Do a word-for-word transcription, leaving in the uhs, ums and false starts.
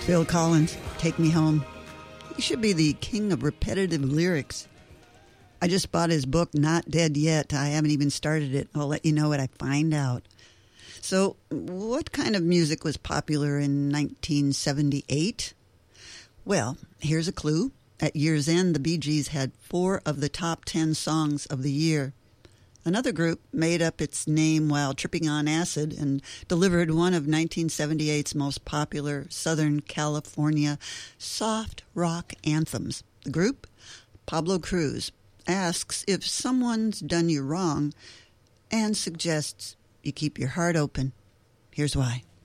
Phil Collins, Take Me Home. He should be the king of repetitive lyrics. I just bought his book, Not Dead Yet. I haven't even started it. I'll let you know what I find out. So, what kind of music was popular in nineteen seventy-eight? Well, here's a clue. At year's end, the Bee Gees had four of the top ten songs of the year. Another group made up its name while tripping on acid and delivered one of nineteen seventy-eight's most popular Southern California soft rock anthems. The group, Pablo Cruz, asks if someone's done you wrong and suggests you keep your heart open. Here's why.